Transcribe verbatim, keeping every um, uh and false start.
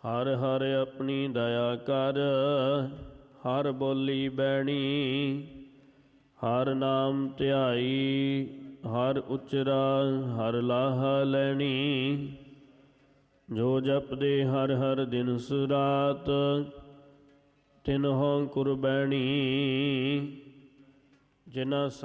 ਹਰ ਹਰ ਆਪਣੀ ਦਇਆ ਕਰ, ਹਰ ਬੋਲੀ ਬੈਣੀ। ਹਰ ਨਾਮ ਧਿਆਈ, ਹਰ ਉਚਰਾ ਹਰ ਲਾਹਾ ਲੈਣੀ। ਜੋ ਜਪਦੇ ਹਰ ਹਰ ਦਿਨ ਸੁਰਾਤ, ਤਿਨਹੁ ਕੁਰਬੈਣੀ। ਜਿਨ੍ਹਾਂ